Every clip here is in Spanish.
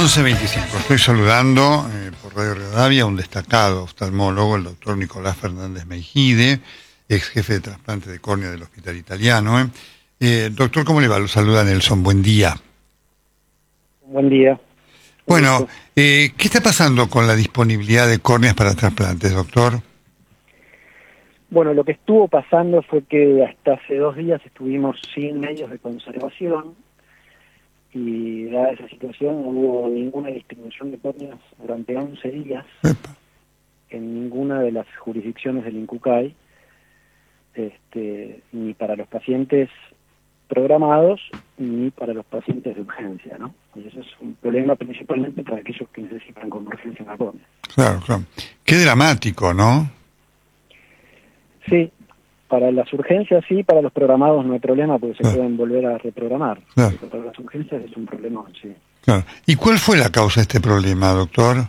11:25. Estoy saludando por Radio Rivadavia a un destacado oftalmólogo, el doctor Nicolás Fernández Meijide, ex jefe de trasplante de córnea del Hospital Italiano. Doctor, ¿cómo le va? Lo saluda Nelson. Buen día. Buen día. Bueno, ¿qué está pasando con la disponibilidad de córneas para trasplantes, doctor? Bueno, lo que estuvo pasando fue que hasta hace 2 días estuvimos sin medios de conservación y dada esa situación no hubo ninguna distribución de córneas durante 11 días. Epa. En ninguna de las jurisdicciones del INCUCAI, ni para los pacientes programados ni para los pacientes de urgencia, ¿no? Y eso es un problema principalmente para aquellos que necesitan con urgencia una córnea. Claro, claro. Qué dramático, ¿no? Sí, para las urgencias sí, para los programados no hay problema porque se Claro. pueden volver a reprogramar. Claro. Pero para las urgencias es un problema, sí. Claro. ¿Y cuál fue la causa de este problema, doctor?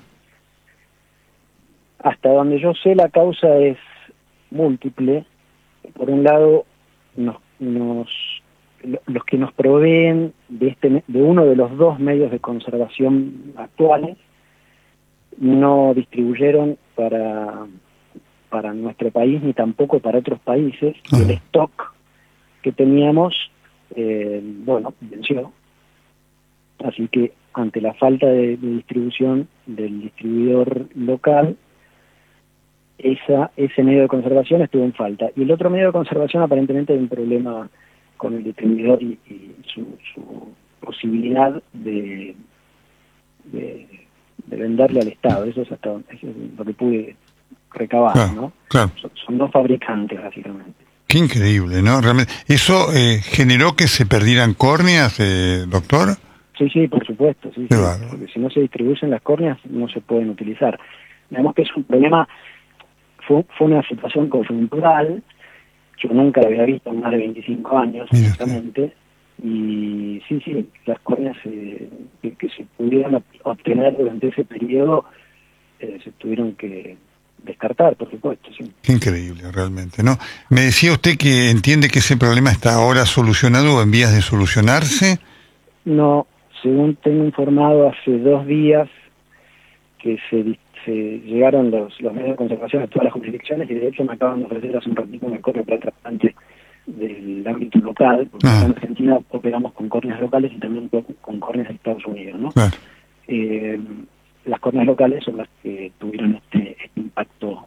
Hasta donde yo sé la causa es múltiple. Por un lado, los que nos proveen de uno de los 2 medios de conservación actuales no distribuyeron para nuestro país ni tampoco para otros países. Y el stock que teníamos, venció. Así que ante la falta de distribución del distribuidor local, ese medio de conservación estuvo en falta. Y el otro medio de conservación aparentemente hay un problema con el distribuidor y su posibilidad de venderle al Estado. Eso es lo que pude recabar, Claro, ¿no? claro. Son 2 fabricantes, básicamente. Qué increíble, ¿no? Realmente. ¿Eso generó que se perdieran córneas, doctor? Sí, por supuesto, sí, Qué bárbaro. porque si no se distribuyen las córneas no se pueden utilizar. Digamos que es un problema, fue una situación conjuntural, yo nunca la había visto en más de 25 años, Mira exactamente, y sí, las córneas que se pudieron obtener durante ese periodo se tuvieron que descartar, por supuesto, sí. Qué increíble, realmente, ¿no? Me decía usted que entiende que ese problema está ahora solucionado o en vías de solucionarse. No, según tengo informado, hace 2 días que se llegaron los medios de conservación a todas las jurisdicciones y de hecho me acaban de ofrecer hace un ratito una córnea para trasplante del ámbito local, porque acá en Argentina operamos con córneas locales y también con córneas de Estados Unidos, ¿no? Claro. Las córneas locales son las que tuvieron este impacto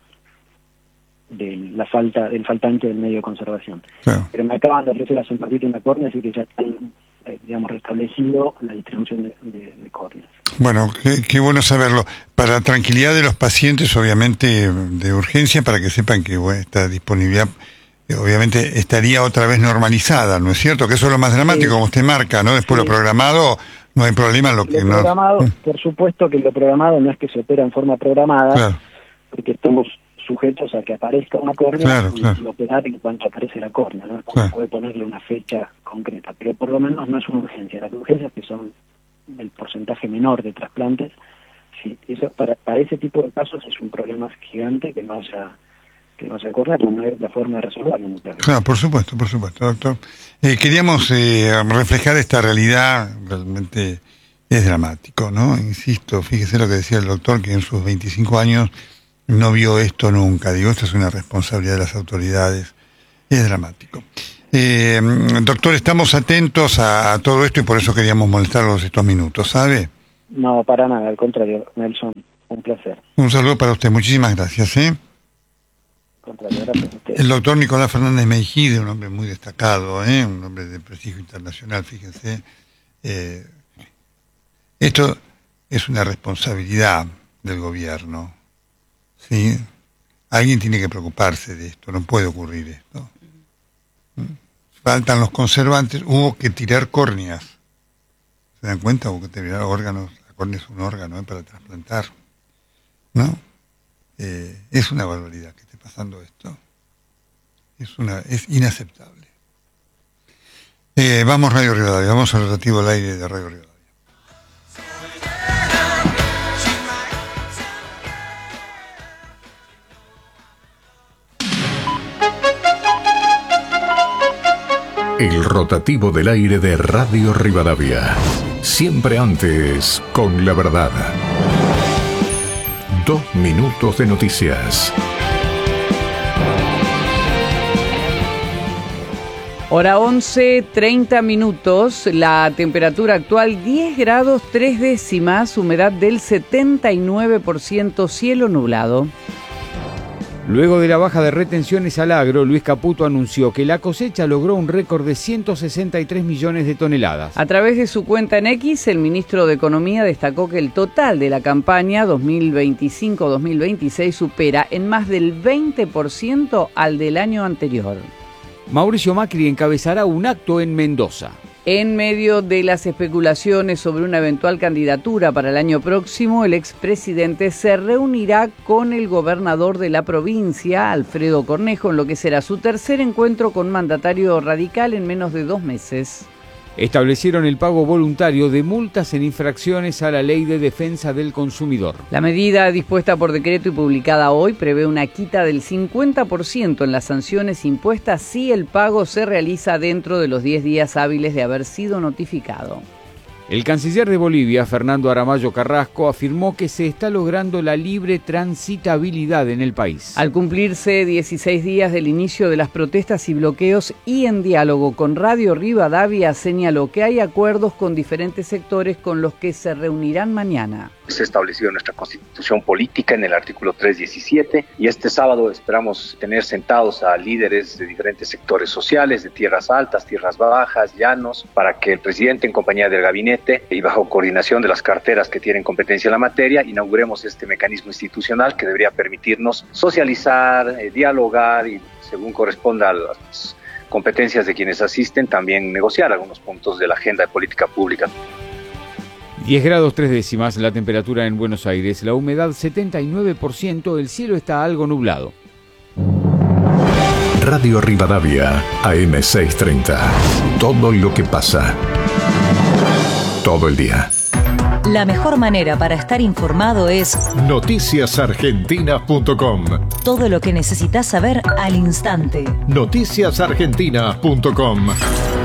del faltante del medio de conservación. Claro. Pero me acaban de ofrecer hace un ratito una córnea, así que ya están, restablecido la distribución de córneas. Bueno, qué bueno saberlo. Para tranquilidad de los pacientes, obviamente, de urgencia, para que sepan que esta disponibilidad, obviamente, estaría otra vez normalizada, ¿no es cierto? Que eso es lo más dramático, como usted marca, ¿no? Después Sí. Lo programado, no hay problema en lo que no... Programado, por supuesto que lo programado no es que se opera en forma programada, Claro. porque estamos sujetos a que aparezca una córnea Claro, y claro. operar en cuanto aparece la córnea, ¿no? Claro. Puede ponerle una fecha concreta, pero por lo menos no es una urgencia. Las urgencias, que son el porcentaje menor de trasplantes, sí, eso para ese tipo de casos es un problema gigante que no haya córnea, pero no es la forma de resolverlo muchas veces. Claro, por supuesto, doctor. Queríamos reflejar esta realidad, realmente es dramático, ¿no? Insisto, fíjese lo que decía el doctor, que en sus 25 años no vio esto nunca. Digo, esto es una responsabilidad de las autoridades. Es dramático. Doctor, estamos atentos a todo esto y por eso queríamos molestarlos estos minutos, ¿sabe? No, para nada, al contrario, Nelson, un placer. Un saludo para usted, muchísimas gracias, Al contrario, gracias a ustedes. El doctor Nicolás Fernández Meijide, un hombre muy destacado, un hombre de prestigio internacional, fíjense. Esto es una responsabilidad del gobierno, ¿sí? Alguien tiene que preocuparse de esto, no puede ocurrir esto. Faltan los conservantes, hubo que tirar córneas. ¿Se dan cuenta? Hubo que tirar órganos, la córnea es un órgano para trasplantar, ¿no? Es una barbaridad que esté pasando esto. Es inaceptable. Vamos Radio Rivadavia, vamos al rotativo al aire de Radio Rivadavia. El rotativo del aire de Radio Rivadavia. Siempre antes con la verdad. 2 minutos de noticias. Hora 11, 30 minutos, la temperatura actual 10 grados 3 décimas, humedad del 79%, cielo nublado. Luego de la baja de retenciones al agro, Luis Caputo anunció que la cosecha logró un récord de 163 millones de toneladas. A través de su cuenta en X, el ministro de Economía destacó que el total de la campaña 2025-2026 supera en más del 20% al del año anterior. Mauricio Macri encabezará un acto en Mendoza. En medio de las especulaciones sobre una eventual candidatura para el año próximo, el expresidente se reunirá con el gobernador de la provincia, Alfredo Cornejo, en lo que será su tercer encuentro con mandatario radical en menos de 2 meses. Establecieron el pago voluntario de multas en infracciones a la Ley de Defensa del Consumidor. La medida dispuesta por decreto y publicada hoy prevé una quita del 50% en las sanciones impuestas si el pago se realiza dentro de los 10 días hábiles de haber sido notificado. El canciller de Bolivia, Fernando Aramayo Carrasco, afirmó que se está logrando la libre transitabilidad en el país. Al cumplirse 16 días del inicio de las protestas y bloqueos y en diálogo con Radio Rivadavia, señaló que hay acuerdos con diferentes sectores con los que se reunirán mañana. Se estableció nuestra constitución política en el artículo 317 y este sábado esperamos tener sentados a líderes de diferentes sectores sociales, de tierras altas, tierras bajas, llanos, para que el presidente en compañía del gabinete y bajo coordinación de las carteras que tienen competencia en la materia, inauguremos este mecanismo institucional que debería permitirnos socializar, dialogar y, según corresponda a las competencias de quienes asisten, también negociar algunos puntos de la agenda de política pública. 10 grados 3 décimas la temperatura en Buenos Aires, la humedad 79%, el cielo está algo nublado. Radio Rivadavia, AM 630. Todo lo que pasa. Todo el día. La mejor manera para estar informado es noticiasargentina.com. Todo lo que necesitas saber al instante. Noticiasargentina.com.